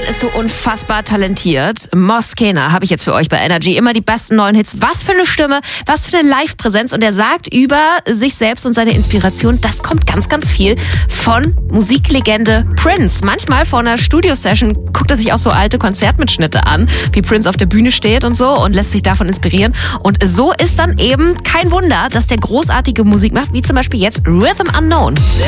ist so unfassbar talentiert. Moskena habe ich jetzt für euch bei Energy. Immer die besten neuen Hits. Was für eine Stimme, was für eine Live-Präsenz. Und er sagt über sich selbst und seine Inspiration, das kommt ganz, ganz viel von Musiklegende Prince. Manchmal vor einer Studio-Session guckt er sich auch so alte Konzertmitschnitte an, wie Prince auf der Bühne steht und so und lässt sich davon inspirieren. Und so ist dann eben kein Wunder, dass der großartige Musik macht, wie zum Beispiel jetzt Rhythm Unknown.